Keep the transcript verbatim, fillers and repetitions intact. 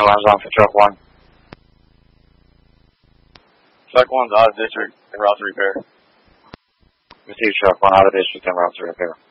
Alarms on for truck one. Truck one's out of district and route to repair. Receive truck one out of district and route to repair.